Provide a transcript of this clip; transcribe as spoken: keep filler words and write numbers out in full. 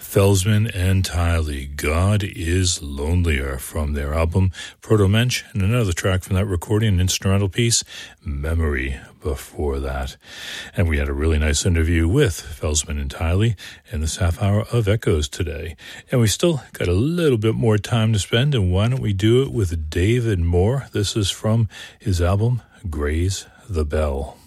Felsman and Tiley, God is Lonelier, from their album Proto-Mensch, and another track from that recording, an instrumental piece, Memory, before that. And we had a really nice interview with Felsman and Tiley in this half hour of Echoes today. And we still got a little bit more time to spend, and why don't we do it with David Moore? This is from his album, Graze the Bell.